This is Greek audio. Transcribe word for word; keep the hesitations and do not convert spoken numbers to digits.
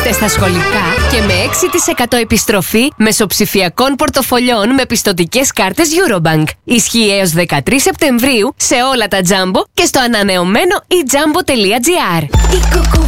Είστε στα σχολικά και με έξι τοις εκατό επιστροφή μεσοψηφιακών πορτοφολιών με πιστωτικές κάρτες Eurobank. Ισχύει έως δεκατρείς Σεπτεμβρίου σε όλα τα Jumbo και στο ανανεωμένο e jumbo τελεία gr.